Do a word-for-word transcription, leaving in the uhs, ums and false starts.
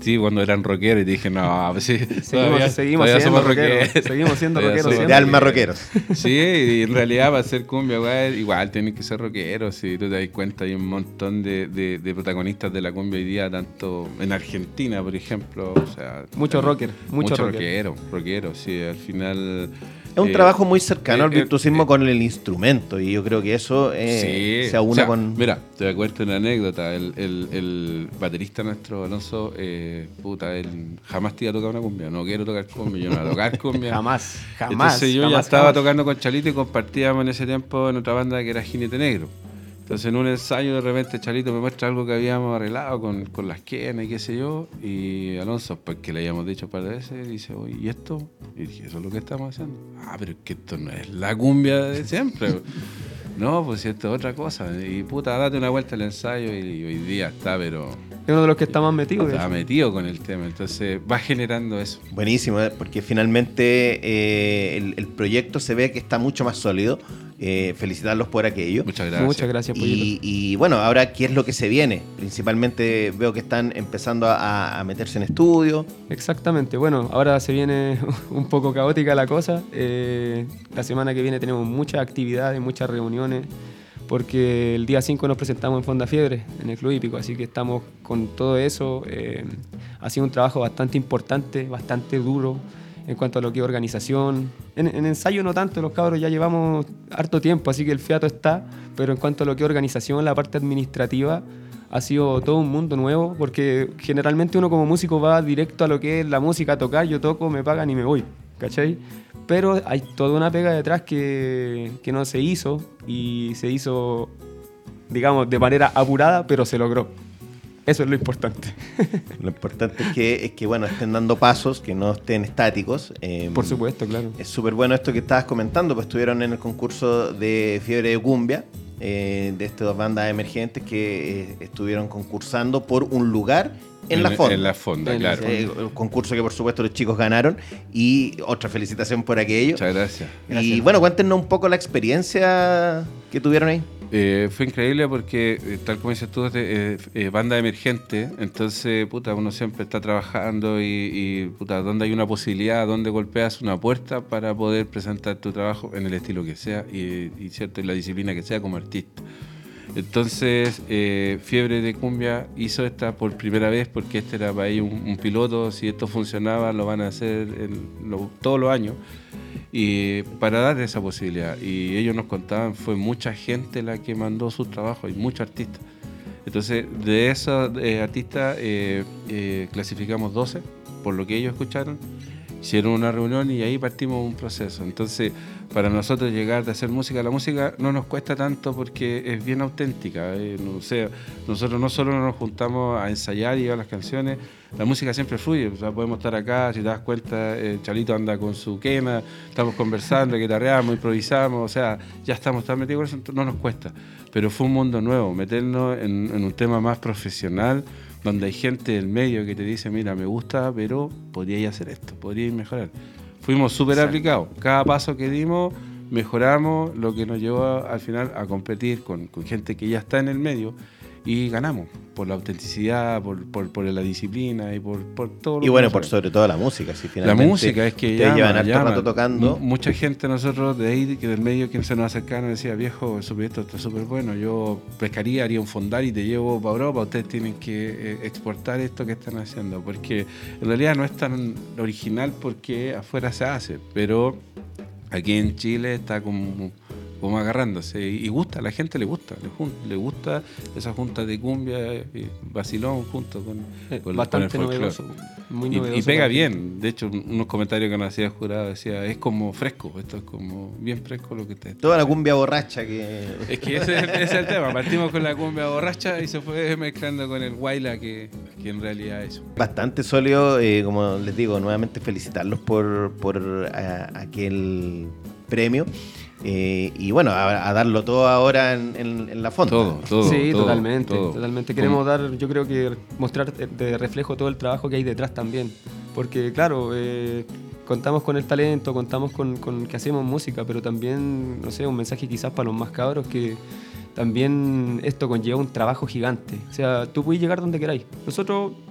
insistí cuando eran rockeros y dije, no, pues sí, Seguimos, todavía, seguimos todavía siendo somos rockeros. rockeros. Seguimos siendo Todavía rockeros somos De siempre. alma rockeros. Sí, y en realidad para ser cumbia, igual, igual tienen que ser rockeros. Si tú te das cuenta, hay un montón de, de, de protagonistas de la cumbia hoy día, tanto en Argentina, por ejemplo. O sea, Mucho también- rocker, mucho mucho rocker. rockero, rockero, sí, al final. Es un eh, trabajo muy cercano eh, al virtuosismo eh, con el instrumento y yo creo que eso eh, Sí, se aúna o sea, con... Mira, te cuento una anécdota. El, el, el baterista nuestro, Alonso, eh, puta, él jamás te iba a tocar una cumbia. No quiero tocar cumbia, yo no voy a tocar cumbia. Jamás, jamás. Entonces yo ya jamás, estaba jamás. tocando con Chalito y compartíamos en ese tiempo en otra banda que era Jinete Negro. Entonces en un ensayo de repente Chalito me muestra algo que habíamos arreglado con, con las quenas y qué sé yo. Y Alonso, pues que le habíamos dicho un par de veces, dice, oye, ¿y esto? Y dije, eso es lo que estamos haciendo. Ah, pero es que esto no es la cumbia de siempre. No, pues esto es otra cosa. Y puta, date una vuelta al ensayo y hoy día está, pero Es uno de los que está más metido. de está hecho. metido con el tema. Entonces va generando eso. Buenísimo, ¿eh? Porque finalmente eh, el, el proyecto se ve que está mucho más sólido. Eh, felicitarlos por aquello. Muchas gracias. Muchas gracias, Pollito. Y, y bueno, ahora, ¿qué es lo que se viene? Principalmente veo que están empezando a, a meterse en estudio. Exactamente. Bueno, ahora se viene un poco caótica la cosa. Eh, la semana que viene tenemos muchas actividades, muchas reuniones, porque el día cinco nos presentamos en Fonda Fiebre, en el Club Hípico, así que estamos con todo eso. Eh, ha sido un trabajo bastante importante, bastante duro en cuanto a lo que es organización. En, en ensayo no tanto, los cabros ya llevamos harto tiempo, así que el fiato está, pero en cuanto a lo que es organización, la parte administrativa, ha sido todo un mundo nuevo, porque generalmente uno como músico va directo a lo que es la música, a tocar, yo toco, me pagan y me voy, ¿cachai? Pero hay toda una pega detrás que, que no se hizo, y se hizo, digamos, de manera apurada, pero se logró. Eso es lo importante. Lo importante es que, es que bueno, estén dando pasos, que no estén estáticos. Eh, Por supuesto, claro. Es súper bueno esto que estabas comentando, pues estuvieron en el concurso de Fiebre de Cumbia, eh, de estas dos bandas emergentes que eh, estuvieron concursando por un lugar en, la fonda. En la fonda, En- claro. Eh, un concurso que por supuesto los chicos ganaron y otra felicitación por aquello. Muchas gracias. Y Gracias. bueno, cuéntenos un poco la experiencia que tuvieron ahí. Eh, fue increíble porque, eh, tal como dices tú, es de, eh, eh, banda emergente, entonces, puta, uno siempre está trabajando y, y, puta, donde hay una posibilidad, donde golpeas una puerta para poder presentar tu trabajo en el estilo que sea y, y cierto, en la disciplina que sea como artista. Entonces, eh, Fiebre de Cumbia hizo esta por primera vez porque este era para ellos un, un piloto. Si esto funcionaba, lo van a hacer en lo- todos los años. Y para dar esa posibilidad. Y ellos nos contaban, fue mucha gente la que mandó sus trabajos y muchos artistas. Entonces, de esos eh, artistas eh, eh, clasificamos doce, por lo que ellos escucharon. Hicieron una reunión y ahí partimos un proceso. Entonces, para nosotros llegar de hacer música, la música no nos cuesta tanto porque es bien auténtica. eh, no, o sea, nosotros no solo nos juntamos a ensayar y a las canciones, la música siempre fluye. O sea, podemos estar acá, si te das cuenta, eh, Chalito anda con su quena, estamos conversando, guitarreamos, improvisamos, o sea, ya estamos tan metidos con eso, no nos cuesta. Pero fue un mundo nuevo, meternos en, en un tema más profesional, donde hay gente del medio que te dice, mira, me gusta, pero podríais hacer esto, podríais mejorar. Fuimos súper aplicados. Cada paso que dimos, mejoramos, lo que nos llevó a- al final a competir con, con gente que ya está en el medio y ganamos por la autenticidad, por, por, por la disciplina y por, por todo lo Y que bueno, nos por hace. sobre todo la música. Si La finalmente música es que ustedes llama, llevan harto llama. rato tocando. M- Mucha gente nosotros de ahí, que del medio, que se nos acercaron, decía, viejo, supe esto, esto es súper bueno, yo pescaría, haría un fondar y te llevo para Europa, ustedes tienen que eh, exportar esto que están haciendo, porque en realidad no es tan original porque afuera se hace, pero aquí en Chile está como, como agarrándose y, y gusta, a la gente le gusta, le, jun- le gusta esa junta de cumbia y vacilón junto con, Eh, con- Bastante con el folclore. novedoso. Muy Y, novedoso. y pega para- bien. De hecho, unos comentarios que nos hacía el jurado decía, es como fresco, esto es como bien fresco lo que te... Toda la cumbia borracha que... Es que ese, es el- ese es el tema. Partimos con la cumbia borracha y se fue mezclando con el guayla que, que en realidad es. Bastante sólido, eh, como les digo, nuevamente felicitarlos por, por a- aquel premio. Eh, y bueno, a, a darlo todo ahora en, en- en la fonda. Todo, todo. Sí, todo, totalmente, todo. totalmente. Queremos dar, yo creo que mostrar de- de reflejo todo el trabajo que hay detrás también. Porque claro, eh, contamos con el talento, contamos con, con que hacemos música, pero también, no sé, un mensaje quizás para los más cabros que también esto conlleva un trabajo gigante. O sea, tú puedes llegar donde queráis. Nosotros